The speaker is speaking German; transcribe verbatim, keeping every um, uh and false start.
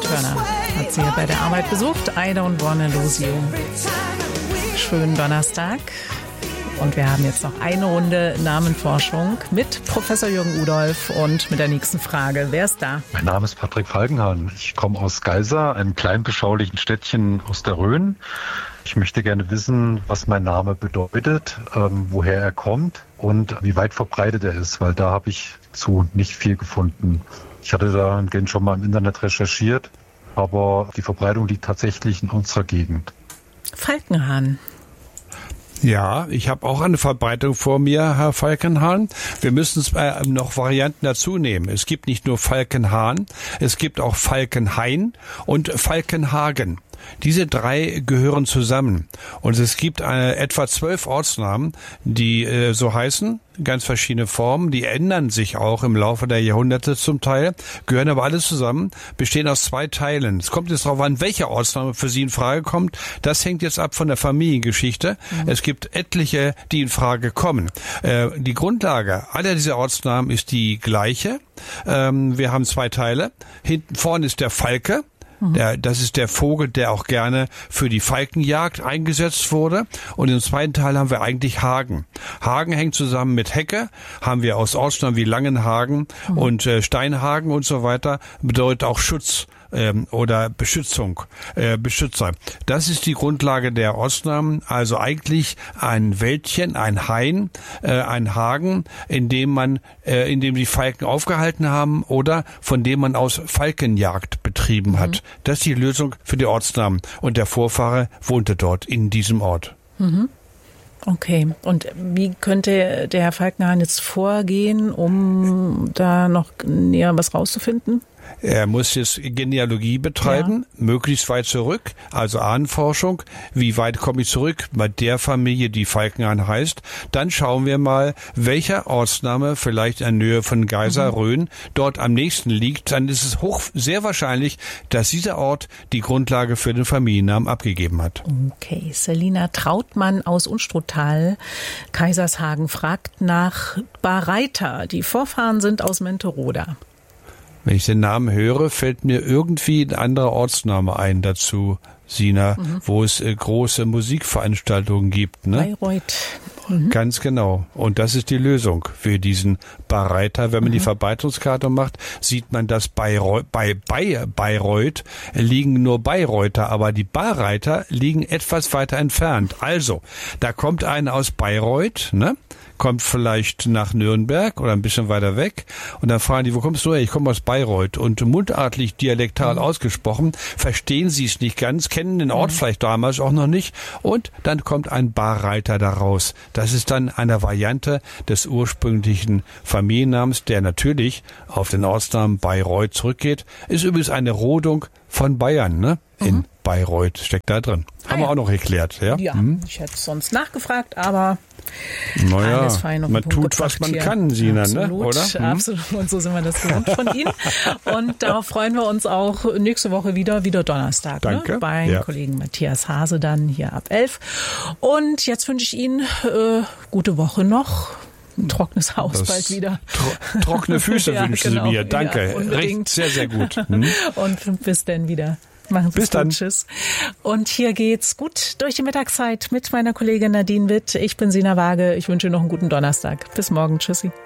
Turner hat sie bei der Arbeit besucht. I don't wanna lose you. Schönen Donnerstag. Und wir haben jetzt noch eine Runde Namenforschung mit Professor Jürgen Udolph und mit der nächsten Frage. Wer ist da? Mein Name ist Patrick Falkenhahn. Ich komme aus Geisa, einem kleinen beschaulichen Städtchen aus der Rhön. Ich möchte gerne wissen, was mein Name bedeutet, ähm, woher er kommt und wie weit verbreitet er ist, weil da habe ich zu nicht viel gefunden. Ich hatte da schon mal im Internet recherchiert, aber die Verbreitung liegt tatsächlich in unserer Gegend. Falkenhahn. Ja, ich habe auch eine Verbreitung vor mir, Herr Falkenhahn. Wir müssen äh, noch Varianten dazu nehmen. Es gibt nicht nur Falkenhahn, es gibt auch Falkenhain und Falkenhagen. Diese drei gehören zusammen. Und es gibt eine, etwa zwölf Ortsnamen, die äh, so heißen, ganz verschiedene Formen. Die ändern sich auch im Laufe der Jahrhunderte zum Teil, gehören aber alles zusammen, bestehen aus zwei Teilen. Es kommt jetzt darauf an, welche Ortsname für Sie in Frage kommt. Das hängt jetzt ab von der Familiengeschichte. Mhm. Es gibt etliche, die in Frage kommen. Äh, die Grundlage aller dieser Ortsnamen ist die gleiche. Ähm, wir haben zwei Teile. Hinten vorne ist der Falke. Der, das ist der Vogel, der auch gerne für die Falkenjagd eingesetzt wurde. Und im zweiten Teil haben wir eigentlich Hagen. Hagen hängt zusammen mit Hecke, haben wir aus Ortsnamen wie Langenhagen mhm. und äh, Steinhagen und so weiter, bedeutet auch Schutz ähm, oder Beschützung, äh, Beschützer. Das ist die Grundlage der Ortsnamen, also eigentlich ein Wäldchen, ein Hain, äh, ein Hagen, in dem man, äh, in dem die Falken aufgehalten haben oder von dem man aus Falkenjagd betrieben mhm. hat. Das ist die Lösung für die Ortsnamen. Und der Vorfahre wohnte dort in diesem Ort. Mhm. Okay. Und wie könnte der Herr Falkenhahn jetzt vorgehen, um da noch näher was rauszufinden? Er muss jetzt Genealogie betreiben, ja. möglichst weit zurück, also Ahnenforschung. Wie weit komme ich zurück bei der Familie, die Falkenhahn heißt? Dann schauen wir mal, welcher Ortsname vielleicht in der Nähe von Geisa, mhm. Rhön dort am nächsten liegt. Dann ist es hoch sehr wahrscheinlich, dass dieser Ort die Grundlage für den Familiennamen abgegeben hat. Okay, Selina Trautmann aus Unstruttal, Kaisershagen, fragt nach Bareiter. Die Vorfahren sind aus Menteroda. Wenn ich den Namen höre, fällt mir irgendwie ein anderer Ortsname ein dazu, Sina, mhm. wo es äh, große Musikveranstaltungen gibt. Ne? Bayreuth. Mhm. Ganz genau. Und das ist die Lösung für diesen Bareiter. Wenn man mhm. die Verbreitungskarte macht, sieht man, dass Bayreuth, bei, bei Bayreuth liegen nur Bayreuther, aber die Bareiter liegen etwas weiter entfernt. Also, da kommt einer aus Bayreuth, ne? kommt vielleicht nach Nürnberg oder ein bisschen weiter weg und dann fragen die, wo kommst du her? Ich komme aus Bayreuth und mundartlich, dialektal mhm. ausgesprochen, verstehen sie es nicht ganz, kennen den Ort mhm. vielleicht damals auch noch nicht und dann kommt ein Bareiter daraus. Das ist dann eine Variante des ursprünglichen Familiennamens, der natürlich auf den Ortsnamen Bayreuth zurückgeht. Ist übrigens eine Rodung von Bayern, ne? In mhm. Bayreuth steckt da drin. Ah, Haben wir ja. auch noch erklärt, ja? Ja, hm? ich hätte sonst nachgefragt, aber naja, alles fein auf den man Punkt tut, was man hier. kann, Sina, absolut, ne? oder? Hm? Absolut, und so sind wir das gewohnt von Ihnen. Und darauf freuen wir uns auch nächste Woche wieder, wieder Donnerstag. Danke. Ne? Beim ja. Kollegen Matthias Hase dann hier ab elf. Und jetzt wünsche ich Ihnen äh, gute Woche noch. Ein trockenes Haus das bald wieder. Tro- trockene Füße ja, wünschen genau. Sie mir. Danke. Ja, unbedingt. Sehr, sehr gut. Hm? Und bis dann wieder. Machen Sie es gut. Tschüss. Und hier geht's gut durch die Mittagszeit mit meiner Kollegin Nadine Witt. Ich bin Sina Waage. Ich wünsche noch einen guten Donnerstag. Bis morgen. Tschüssi.